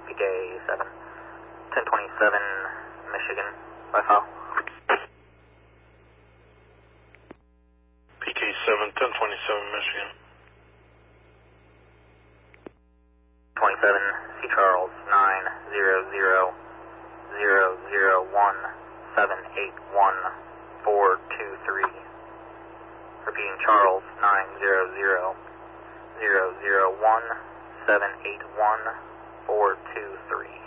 PK 7, 1027 Michigan, by file. PK 7, 1027 Michigan. 27 C Charles 900-001-781-423. Repeating Charles 900-001-781-423.